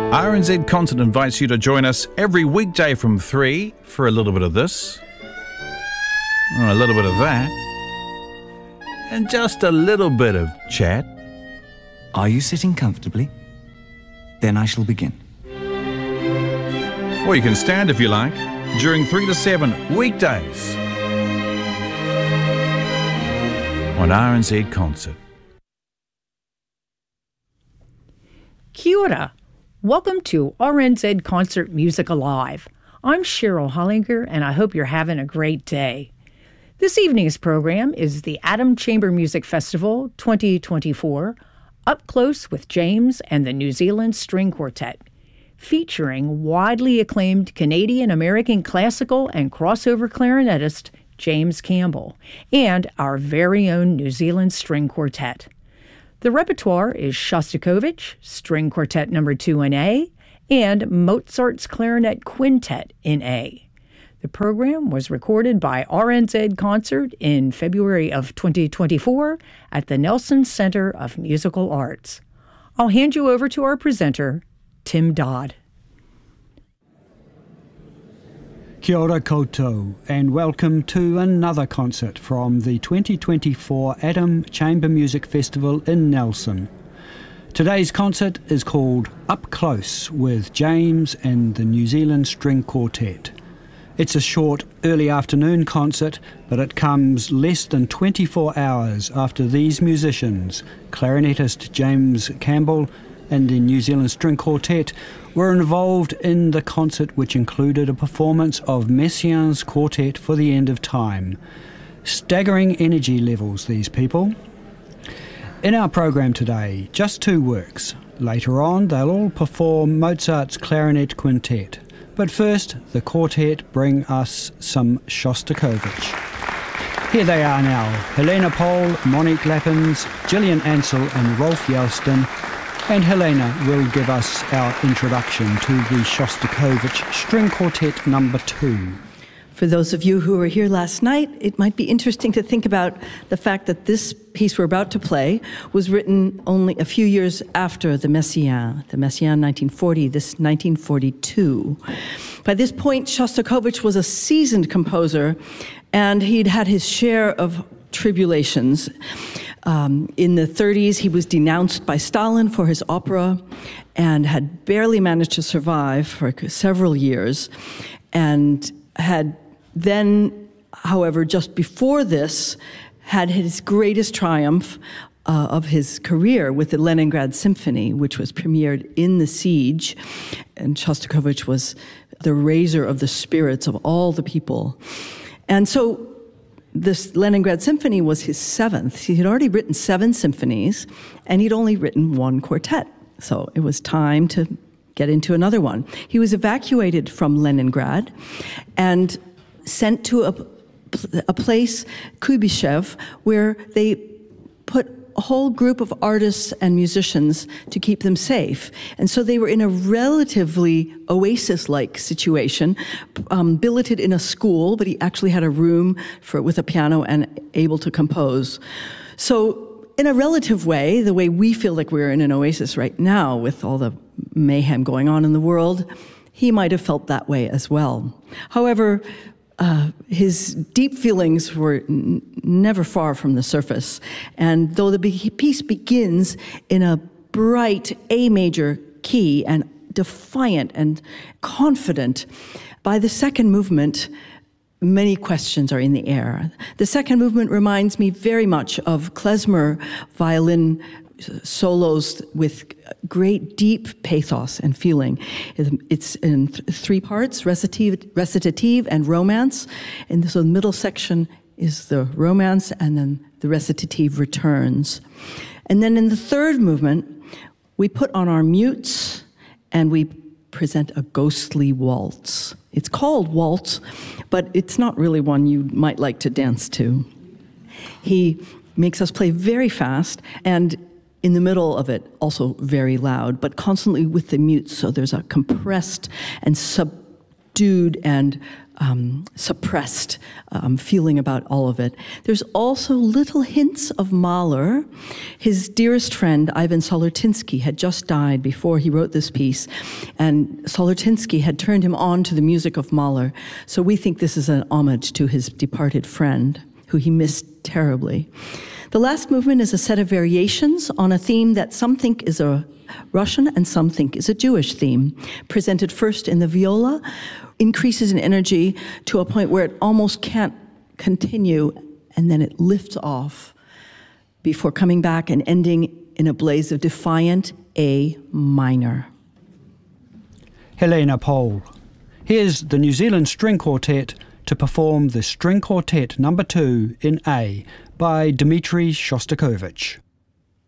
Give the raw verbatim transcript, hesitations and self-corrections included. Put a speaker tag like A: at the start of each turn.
A: R N Z Concert invites you to join us every weekday from three for a little bit of this, or a little bit of that, and just a little bit of chat.
B: Are you sitting comfortably? Then I shall begin.
A: Or you can stand if you like, during three to seven weekdays on R N Z Concert.
C: Kia ora. Welcome to R N Z Concert Music Alive. I'm Cheryl Hollinger, and I hope you're having a great day. This evening's program is the Atom Chamber Music Festival twenty twenty-four, Up Close with James and the New Zealand String Quartet, featuring widely acclaimed Canadian-American classical and crossover clarinetist James Campbell, and our very own New Zealand String Quartet. The repertoire is Shostakovich, String Quartet Number two in A, and Mozart's Clarinet Quintet in A. The program was recorded by R N Z Concert in February of twenty twenty-four at the Nelson Center of Musical Arts. I'll hand you over to our presenter, Tim Dodd.
D: Kia ora koutou, and welcome to another concert from the twenty twenty-four Atom Chamber Music Festival in Nelson. Today's concert is called Up Close with James and the New Zealand String Quartet. It's a short, early afternoon concert, but it comes less than twenty-four hours after these musicians, clarinetist James Campbell and the New Zealand String Quartet, were involved in the concert, which included a performance of Messiaen's Quartet for the End of Time. Staggering energy levels, these people. In our program today, just two works. Later on, they'll all perform Mozart's Clarinet Quintet. But first, the quartet bring us some Shostakovich. Here they are now, Helena Pohl, Monique Lappins, Gillian Ansell and Rolf Yelston. And Helena will give us our introduction to the Shostakovich String Quartet Number two.
E: For those of you who were here last night, it might be interesting to think about the fact that this piece we're about to play was written only a few years after the Messiaen, the Messiaen nineteen forty, this nineteen forty-two. By this point, Shostakovich was a seasoned composer, and he'd had his share of tribulations. Um, in the thirties, he was denounced by Stalin for his opera and had barely managed to survive for several years, and had then, however, just before this, had his greatest triumph uh, of his career with the Leningrad Symphony, which was premiered in the siege, and Shostakovich was the raiser of the spirits of all the people. And so this Leningrad Symphony was his seventh. He had already written seven symphonies, and he'd only written one quartet. So it was time to get into another one. He was evacuated from Leningrad and sent to a, a place, Kuybyshev, where they put a whole group of artists and musicians to keep them safe. And so they were in a relatively oasis-like situation, um, billeted in a school, but he actually had a room for with a piano and able to compose. So in a relative way, the way we feel like we're in an oasis right now with all the mayhem going on in the world, he might have felt that way as well. However, Uh, his deep feelings were n- never far from the surface. And though the be- piece begins in a bright A major key and defiant and confident, by the second movement, many questions are in the air. The second movement reminds me very much of klezmer violin solos with great deep pathos and feeling. It's in th- three parts, recitative, recitative and romance. And so the middle section is the romance, and then the recitative returns. And then in the third movement, we put on our mutes and we present a ghostly waltz. It's called waltz, but it's not really one you might like to dance to. He makes us play very fast, and in the middle of it, also very loud, but constantly with the mutes, so there's a compressed and sub subdued and um, suppressed um, feeling about all of it. There's also little hints of Mahler. His dearest friend, Ivan Solortinsky, had just died before he wrote this piece, and Solortinsky had turned him on to the music of Mahler. So we think this is an homage to his departed friend, who he missed terribly. The last movement is a set of variations on a theme that some think is a Russian and some think is a Jewish theme, presented first in the viola, increases in energy to a point where it almost can't continue, and then it lifts off before coming back and ending in a blaze of defiant A minor.
D: Helena Pohl. Here's the New Zealand String Quartet to perform the String Quartet number two in A by Dmitri Shostakovich.